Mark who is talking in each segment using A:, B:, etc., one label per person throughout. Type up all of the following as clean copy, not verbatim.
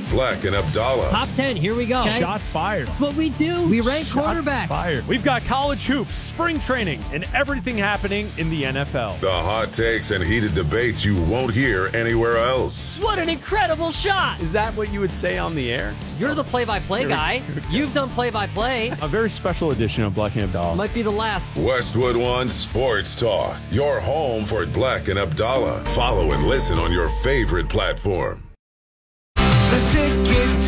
A: Black and Abdallah.
B: Top 10, here we go. Okay?
C: Shots fired.
B: That's what we do. We rank quarterbacks.
C: Fired. We've got college hoops, spring training, and everything happening in the NFL.
A: The hot takes and heated debates you won't hear anywhere else.
B: What an incredible shot.
C: Is that what you would say on the air?
B: You're the play-by-play guy. You've done play-by-play.
C: A very special edition of Black and Abdallah.
B: Might be the last.
A: Westwood One Sports Talk. Your home for Black and Abdallah. Follow and listen on your favorite platform.
D: The Ticket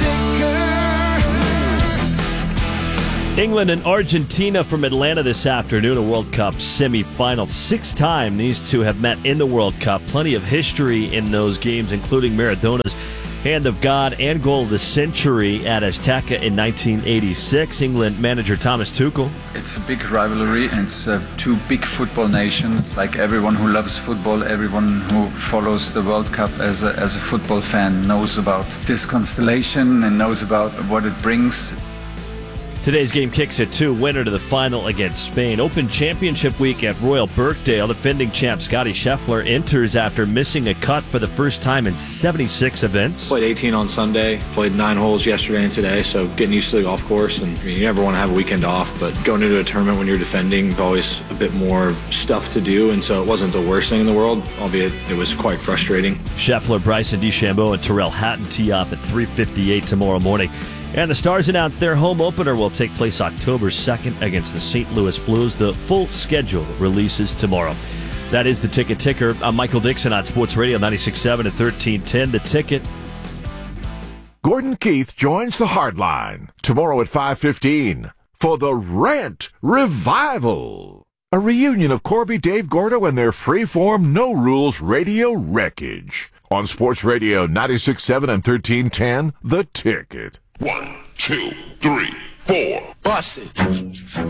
D: Ticker.
E: England and Argentina from Atlanta this afternoon, a World Cup semifinal. 6th time these two have met in the World Cup. Plenty of history in those games, including Maradona's hand of God and goal of the century at Azteca in 1986. England manager Thomas Tuchel.
F: It's a big rivalry, and it's two big football nations. Like everyone who loves football, everyone who follows the World Cup as a football fan knows about this constellation and knows about what it brings.
E: Today's game kicks at 2, winner to the final against Spain. Open Championship week at Royal Birkdale. Defending champ Scotty Scheffler enters after missing a cut for the first time in 76 events.
G: Played 18 on Sunday, played 9 holes yesterday and today, so getting used to the golf course. And I mean, you never want to have a weekend off, but going into a tournament when you're defending, always a bit more stuff to do, and so it wasn't the worst thing in the world, albeit it was quite frustrating.
E: Scheffler, Bryson DeChambeau, and Tyrrell Hatton tee off at 3:58 tomorrow morning. And the Stars announced their home opener will take place October 2nd against the St. Louis Blues. The full schedule releases tomorrow. That is the Ticket Ticker. I'm Michael Dixon on Sports Radio 96.7 and 1310. The Ticket.
H: Gordon Keith joins the Hardline tomorrow at 5:15 for the Rant Revival. A reunion of Corby, Dave Gordo, and their freeform, no-rules radio wreckage. On Sports Radio 96.7 and 1310, The Ticket.
A: 1, 2, 3, 4.
D: Bust it.